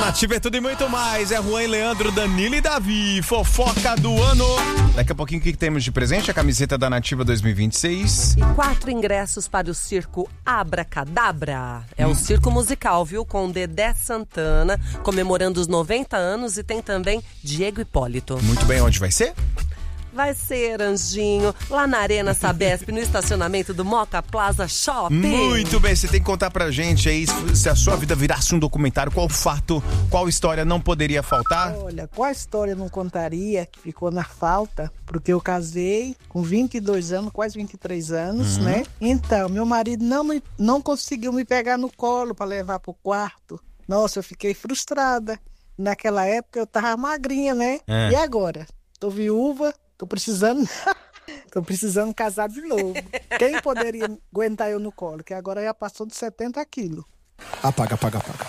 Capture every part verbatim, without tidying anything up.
Nativa é tudo e muito mais. É Juan e Leandro, Danilo e Davi. Fofoca do ano. Daqui a pouquinho o que temos de presente? A camiseta da Nativa dois mil e vinte e seis. E quatro ingressos para o circo Abracadabra. É um circo musical, viu? Com Dedé Santana, comemorando os noventa anos. E tem também Diego Hipólito. Muito bem, onde vai ser? Vai ser, Anjinho, lá na Arena Sabesp, no estacionamento do Moca Plaza Shopping. Muito bem, você tem que contar pra gente aí, se a sua vida virasse um documentário, qual fato, qual história não poderia faltar? Olha, qual história não contaria que ficou na falta? Porque eu casei com vinte e dois anos, quase vinte e três anos, uhum. né? Então, meu marido não, me, não conseguiu me pegar no colo pra levar pro quarto. Nossa, eu fiquei frustrada. Naquela época eu tava magrinha, né? É. E agora? Tô viúva. Tô precisando, tô precisando casar de novo. Quem poderia aguentar eu no colo? Que agora já passou de setenta quilos. Apaga, apaga, apaga.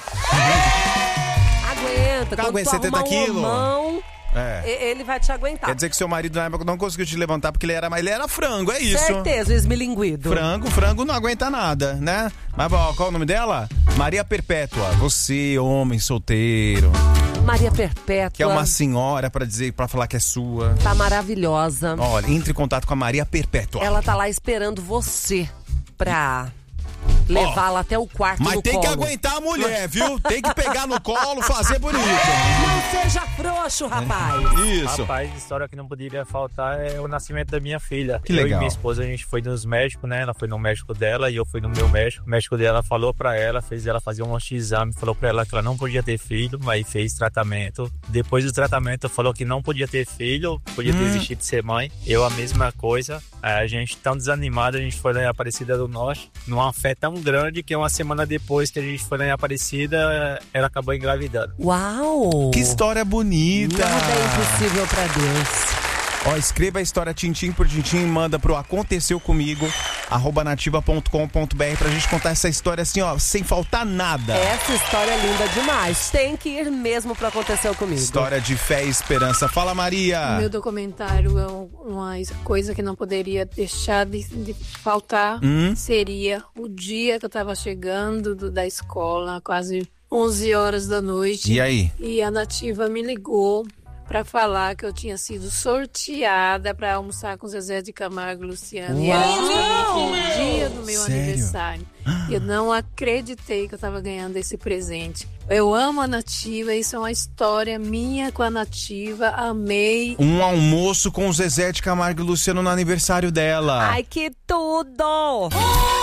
Aguenta, tá, quando aguenta tu setenta quilos. Um mão, é. ele vai te aguentar. Quer dizer que seu marido na época não conseguiu te levantar porque ele era, ele era frango, é isso. Certeza, o esmilinguido. Frango, frango não aguenta nada, né? Mas bom, qual é o nome dela? Maria Perpétua. Você, homem solteiro. Maria Perpétua. Que é uma senhora pra dizer, para falar que é sua. Tá maravilhosa. Olha, entre em contato com a Maria Perpétua. Ela tá lá esperando você pra levá-la oh, até o quarto mas no tem colo. que aguentar a mulher, viu? Tem que pegar no colo, fazer bonito. Não seja frouxo, rapaz. Isso. Rapaz, a história que não poderia faltar é o nascimento da minha filha. Que legal. Eu e minha esposa, a gente foi nos médicos, né? Ela foi no médico dela e eu fui no meu médico. O médico dela falou pra ela, fez ela fazer um monte de exame, falou pra ela que ela não podia ter filho, mas fez tratamento. Depois do tratamento, falou que não podia ter filho, podia hum. desistir de ser mãe. Eu a mesma coisa. A gente tão desanimado, a gente foi lá em Aparecida do Norte, numa fé tão grande que uma semana depois que a gente foi lá em Aparecida, ela acabou engravidando. Uau! Que história bonita! Nada é impossível pra Deus. Ó, escreva a história tintim por tintim e manda pro aconteceu comigo arroba nativa ponto com ponto b r pra gente contar essa história assim, ó, sem faltar nada. Essa história é linda demais. Tem que ir mesmo pro aconteceu comigo. História de fé e esperança. Fala, Maria. O meu documentário é uma coisa que não poderia deixar de, de faltar. Hum? Seria o dia que eu tava chegando do, da escola, quase onze horas da noite. E aí? E a Nativa me ligou pra falar que eu tinha sido sorteada pra almoçar com Zezé de Camargo e Luciano. Uau. E era justamente no dia do meu Sério? aniversário. E eu não acreditei que eu tava ganhando esse presente. Eu amo a Nativa, isso é uma história minha com a Nativa, amei. Um almoço com o Zezé de Camargo e Luciano no aniversário dela. Ai, que tudo!